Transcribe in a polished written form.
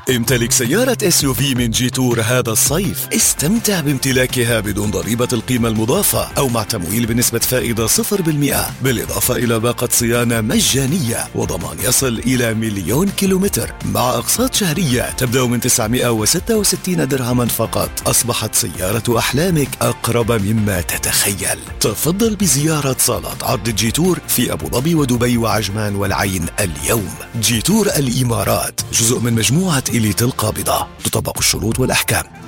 امتلك سيارة SUV من جيتور هذا الصيف. استمتع بامتلاكها بدون ضريبة القيمة المضافة أو مع تمويل بنسبة فائدة 0%، بالإضافة إلى باقة صيانة مجانية وضمان يصل إلى 1,000,000 كيلومتر مع أقساط شهرية تبدأ من 966 درهما فقط. أصبحت سيارة أحلامك أقرب مما تتخيل. تفضل بزيارة صالات عرض جيتور في أبو ظبي ودبي وعجمان والعين اليوم. جيتور الإمارات جزء من مجموعة إليت القابضة، تطبق الشروط والأحكام.